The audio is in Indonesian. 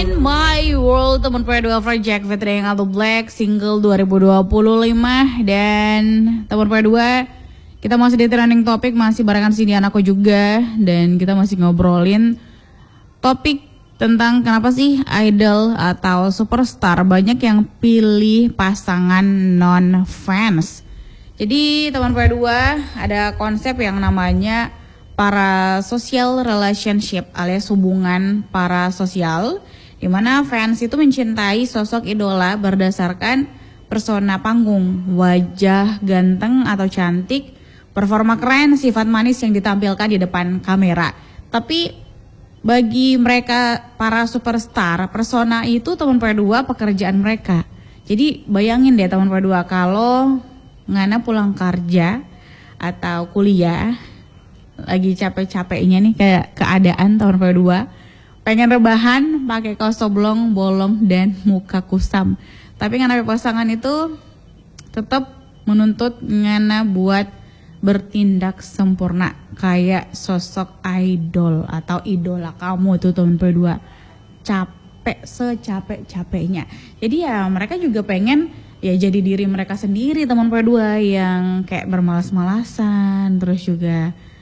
In My World, teman P2 Project featuring Alto Black, single 2025. Dan teman P2, kita masih di trending topik, masih barengan sini anakku juga. Dan kita masih ngobrolin topik tentang kenapa sih idol atau superstar banyak yang pilih pasangan non-fans. Jadi teman P2 ada konsep yang namanya para social relationship alias hubungan para sosial, di mana fans itu mencintai sosok idola berdasarkan persona panggung, wajah ganteng atau cantik, performa keren, sifat manis yang ditampilkan di depan kamera. Tapi bagi mereka para superstar, persona itu teman P2 pekerjaan mereka. Jadi bayangin deh teman P2 kalau ngana pulang kerja atau kuliah lagi capek-capeknya nih kayak keadaan tahun P2, pengen rebahan pakai kaos oblong, bolong dan muka kusam. Tapi ngana pasangan itu tetap menuntut ngana buat bertindak sempurna kayak sosok idol atau idola kamu itu tahun P2. Capek secapek-capeknya. Jadi ya mereka juga pengen ya jadi diri mereka sendiri teman P2 yang kayak bermalas-malasan, terus juga